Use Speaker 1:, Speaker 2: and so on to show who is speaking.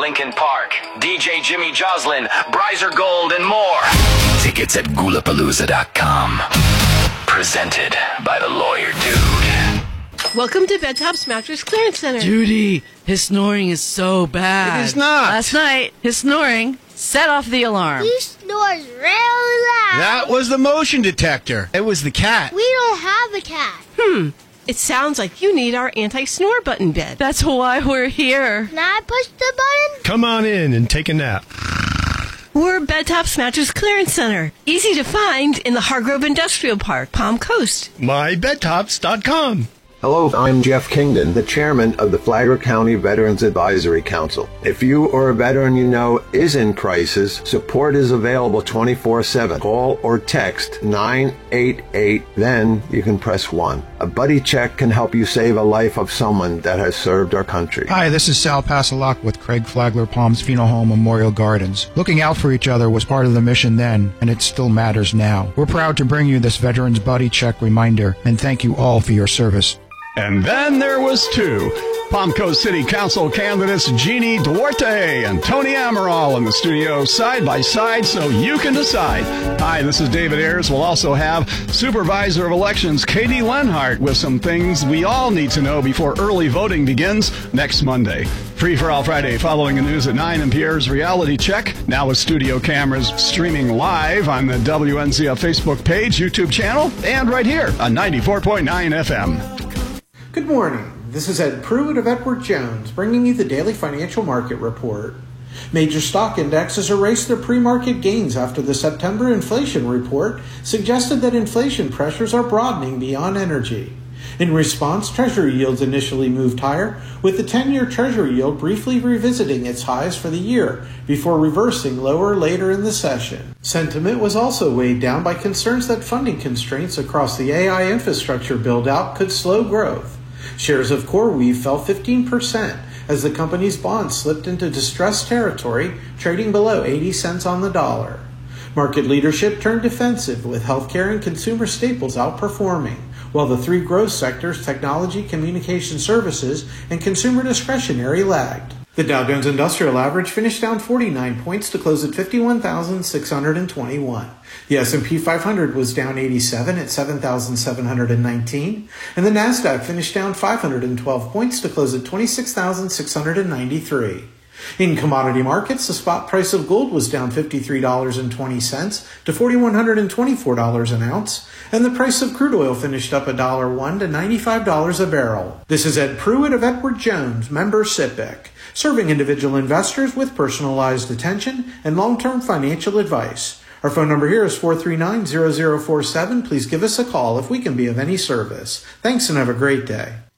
Speaker 1: Lincoln Park, DJ Jimmy Joslin, Bryzer Gold, and more. Tickets at Gulapalooza.com. Presented by the Lawyer Dude.
Speaker 2: Welcome to Bedtop's Mattress Clearance Center.
Speaker 3: Judy, his snoring is so bad.
Speaker 4: It is not.
Speaker 3: Last night, his snoring set off the alarm.
Speaker 5: He snores real loud.
Speaker 4: That was the motion detector. It was the cat.
Speaker 5: We don't have a cat.
Speaker 2: It sounds like you need our anti-snore button bed.
Speaker 3: That's why we're here.
Speaker 5: Can I push the button?
Speaker 6: Come on in and take a nap.
Speaker 2: We're Bedtop's Mattress Clearance Center. Easy to find in the Hargrove Industrial Park, Palm Coast.
Speaker 6: MyBedtops.com.
Speaker 7: Hello, I'm Jeff Kingdon, the chairman of the Flagler County Veterans Advisory Council. If you or a veteran you know is in crisis, support is available 24/7. Call or text 988, then you can press 1. A buddy check can help you save a life of someone that has served our country.
Speaker 8: Hi, this is Sal Passalak with Craig Flagler Palms Funeral Home Memorial Gardens. Looking out for each other was part of the mission then, and it still matters now. We're proud to bring you this Veterans Buddy Check reminder, and thank you all for your service.
Speaker 6: And then there was two. Palm Coast City Council candidates Jeannie Duarte and Tony Amaral in the studio side by side so you can decide. Hi, this is David Ayers. We'll also have Supervisor of Elections Katie Lenhart with some things we all need to know before early voting begins next Monday. Free for All Friday following the news at 9 and Pierre's Reality Check. Now with studio cameras streaming live on the WNZF Facebook page, YouTube channel, and right here on 94.9 FM.
Speaker 9: Good morning. This is Ed Pruitt of Edward Jones, bringing you the daily financial market report. Major stock indexes erased their pre-market gains after the September inflation report suggested that inflation pressures are broadening beyond energy. In response, Treasury yields initially moved higher, with the 10-year Treasury yield briefly revisiting its highs for the year before reversing lower later in the session. Sentiment was also weighed down by concerns that funding constraints across the AI infrastructure build-out could slow growth. Shares of CoreWeave fell 15% as the company's bonds slipped into distressed territory, trading below 80 cents on the dollar. Market leadership turned defensive, with healthcare and consumer staples outperforming, while the three growth sectors, technology, communication services, and consumer discretionary, lagged. The Dow Jones Industrial Average finished down 49 points to close at 51,621. The S&P 500 was down 87 at 7,719, and the Nasdaq finished down 512 points to close at 26,693. In commodity markets, the spot price of gold was down $53.20 to $4,124 an ounce, and the price of crude oil finished up $1.01 to $95 a barrel. This is Ed Pruitt of Edward Jones, member SIPC, serving individual investors with personalized attention and long-term financial advice. Our phone number here is 439-0047. Please give us a call if we can be of any service. Thanks and have a great day.